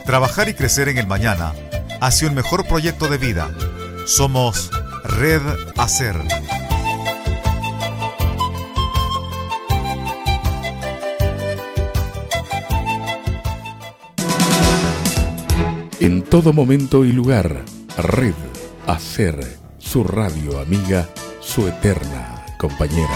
Trabajar y crecer en el mañana hacia un mejor proyecto de vida. Somos Red Hacer. En todo momento y lugar, Red Hacer, su radio amiga, su eterna compañera.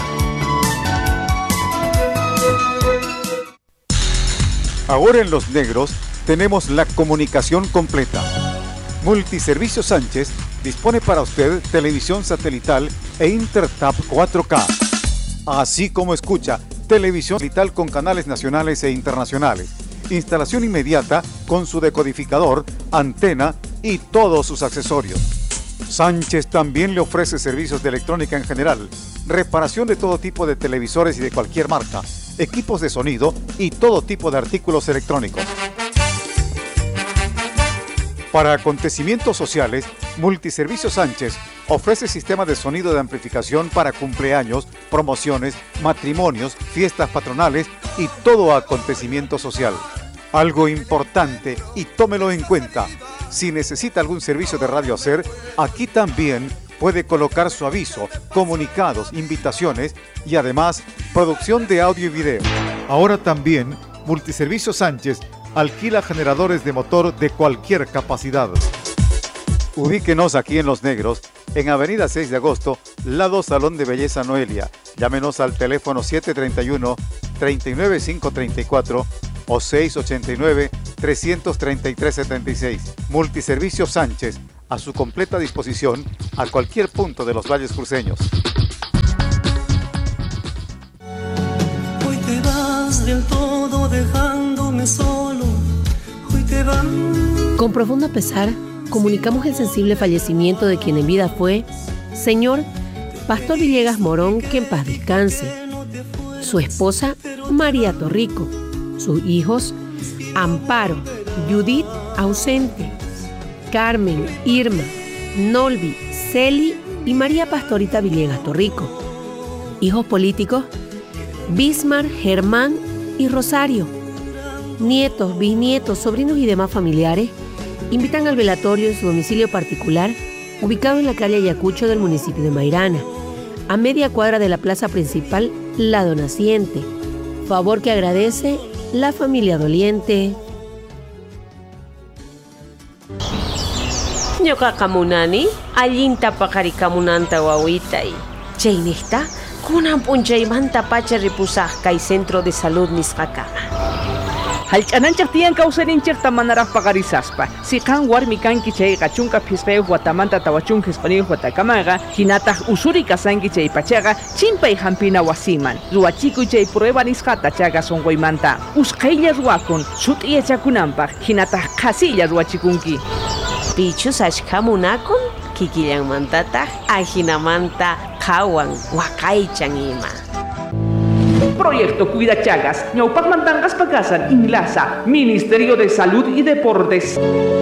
Ahora en Los Negros tenemos la comunicación completa. Multiservicios Sánchez dispone para usted televisión satelital e Intertap 4K. Así como escucha, televisión satelital con canales nacionales e internacionales. Instalación inmediata con su decodificador, antena y todos sus accesorios. Sánchez también le ofrece servicios de electrónica en general, reparación de todo tipo de televisores y de cualquier marca, equipos de sonido y todo tipo de artículos electrónicos. Para acontecimientos sociales, Multiservicios Sánchez ofrece sistema de sonido de amplificación para cumpleaños, promociones, matrimonios, fiestas patronales y todo acontecimiento social. Algo importante, y tómelo en cuenta, si necesita algún servicio de Radio Hacer, aquí también puede colocar su aviso, comunicados, invitaciones y además producción de audio y video. Ahora también Multiservicios Sánchez alquila generadores de motor de cualquier capacidad. Ubíquenos aquí en Los Negros, en Avenida 6 de Agosto, lado Salón de Belleza Noelia. Llámenos al teléfono 731-39534 o 689-333-76. Multiservicios Sánchez, a su completa disposición a cualquier punto de los valles cruceños. Hoy te vas del todo dejándome solo. Hoy te vas. Con profundo pesar, comunicamos el sensible fallecimiento de quien en vida fue señor Pastor Villegas Morón, que en paz descanse, su esposa María Torrico, sus hijos Amparo, Judith ausente, Carmen, Irma, Nolvi, Celi y María Pastorita Villegas Torrico. Hijos políticos Bismar, Germán y Rosario. Nietos, bisnietos, sobrinos y demás familiares invitan al velatorio en su domicilio particular, ubicado en la calle Ayacucho del municipio de Mairana, a media cuadra de la plaza principal Lado Naciente. Favor que agradece la familia doliente. Ñuqa kamunani allinta paqarikamunanta wawitay. Chaynista kunan p'unchaymanta pacha ripusaq kay centro de salud nisqaqa. Hallch'ananchaq tiyan kawsarinchaqta manaraq paqarisaspa. Siqan warmi kanki chayqa chunka phisqayuq watamanta tawachun hisp'aniyuq watakamanqa hinataq usuri kasanki chay pachaqa chimpay hampina wasiman. Ruwachikuy chay prueba nisqata chaqa sunquymanta. Usqhaylla ruwakun sut'iyachakunanpaq hinataq qhasilla ruwachikunki. Pichus ashkamunakun kikillanmantataq ajinamanta qhawan waqaychan ima. Proyecto Cuida Chagas, ñawpaqmantanqas pakasan Inlasa, Ministerio de Salud y Deportes.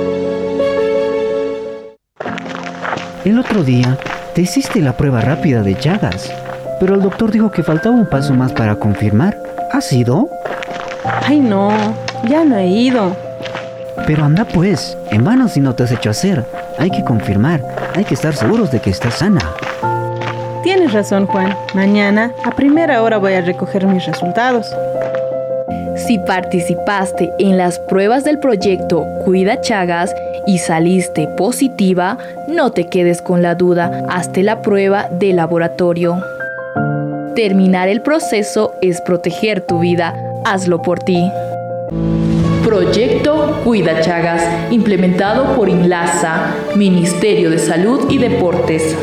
El otro día te hiciste la prueba rápida de Chagas, pero el doctor dijo que faltaba un paso más para confirmar. ¿Has ido? Ay no, ya no he ido. Pero anda pues, en vano si no te has hecho hacer. Hay que confirmar, hay que estar seguros de que estás sana. Tienes razón, Juan. Mañana, a primera hora, voy a recoger mis resultados. Si participaste en las pruebas del proyecto Cuida Chagas y saliste positiva, no te quedes con la duda. Hazte la prueba de laboratorio. Terminar el proceso es proteger tu vida. Hazlo por ti. Proyecto Cuida Chagas, implementado por Inlasa, Ministerio de Salud y Deportes.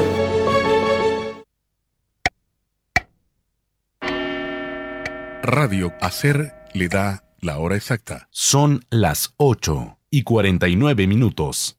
Radio Hacer le da la hora exacta. Son las 8:49.